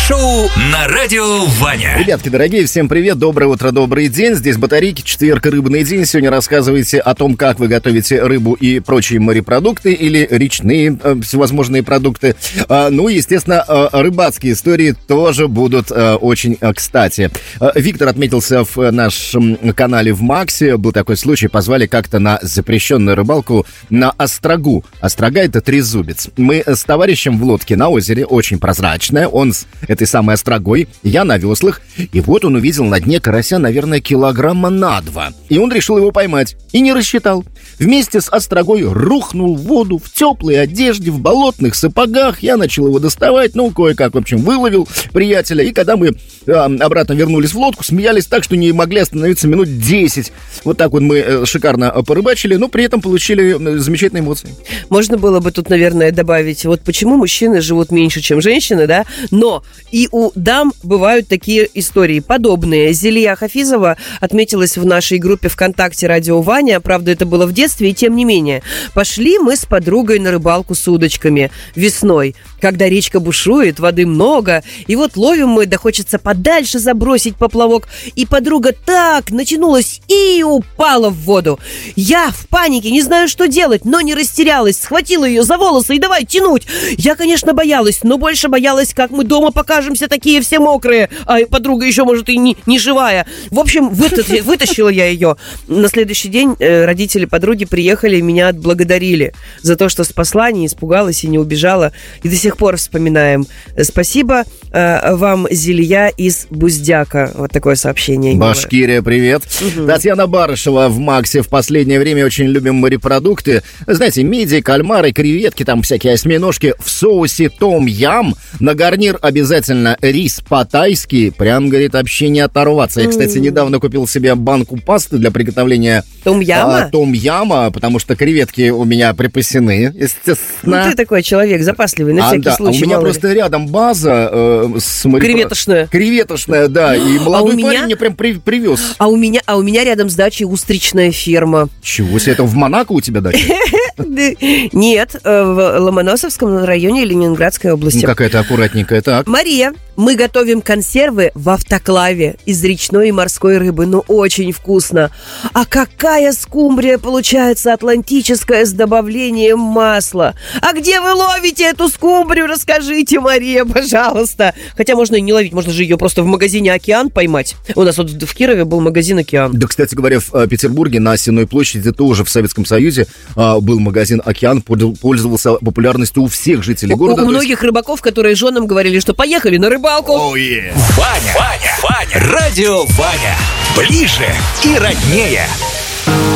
Шоу на радио Ваня. Ребятки, дорогие, всем привет, доброе утро, добрый день. Здесь Батарейки, четверг, рыбный день. Сегодня рассказываете о том, как вы готовите рыбу и прочие морепродукты или речные всевозможные продукты. Ну, естественно, рыбацкие истории тоже будут очень кстати. Виктор отметился в нашем канале в Максе. Был такой случай, позвали как-то на запрещенную рыбалку на острогу. Острога — это трезубец. Мы с товарищем в лодке на озере, очень прозрачная, он с этой самой острогой, я на веслах, и вот он увидел на дне карася, наверное, килограмма на 2. И он решил его поймать, и не рассчитал. Вместе с острогой рухнул в воду, в теплой одежде, в болотных сапогах. Я начал его доставать, кое-как, в общем, выловил приятеля. И когда мы обратно вернулись в лодку, смеялись так, что не могли остановиться минут 10. Вот так вот мы шикарно порыбачили, но при этом получили замечательные эмоции. Можно было бы тут, наверное, добавить, вот почему мужчины живут меньше, чем женщины, да? Но и у дам бывают такие истории подобные. Зелия Хафизова отметилась в нашей группе ВКонтакте «Радио Ваня». Правда, это было в детстве, и тем не менее. Пошли мы с подругой на рыбалку с удочками весной, когда речка бушует, воды много, и вот ловим мы, да хочется подальше забросить поплавок, и подруга так натянулась и упала в воду. Я в панике, не знаю, что делать, но не растерялась, схватила ее за волосы и давай тянуть. Я, конечно, боялась, но больше боялась, как мы дома покажемся такие все мокрые, а подруга еще, может, и не живая. В общем, вытащила я ее. На следующий день родители подруги приехали и меня отблагодарили за то, что спасла, не испугалась и не убежала. И до сих пор вспоминаем. Спасибо вам, Зелия из Буздяка. Вот такое сообщение. Башкирия, привет. Угу. Татьяна Барышева в Максе. В последнее время очень любим морепродукты. Знаете, мидии, кальмары, креветки, там всякие осьминожки в соусе том-ям. На гарнир обязательно рис по-тайски. Прям, говорит, вообще не оторваться. Я, кстати, недавно купил себе банку пасты для приготовления том-яма, потому что креветки у меня припасены, естественно. Ну, ты такой человек запасливый, на всякий случай. У меня просто рядом база с Креветошная, да. И молодой парень мне прям привез. А у меня рядом с дачей устричная ферма. Чего себе, это в Монако у тебя дача? Нет, в Ломоносовском районе Ленинградской области. Какая-то аккуратненькая, так. Мария, мы готовим консервы в автоклаве из речной и морской рыбы. Ну, очень вкусно. А какая скумбрия получается атлантическая с добавлением масла. А где вы ловите эту скумбрию? Расскажите, Мария, пожалуйста. Хотя можно и не ловить, можно же ее просто в магазине «Океан» поймать. У нас вот в Кирове был магазин «Океан». Да, кстати говоря, в Петербурге на Сенной площади тоже в Советском Союзе был магазин «Океан», пользовался популярностью у всех жителей города. У многих рыбаков, которые женам говорили, что поехали на рыбалку. Ваня, радио Ваня. Ближе и роднее.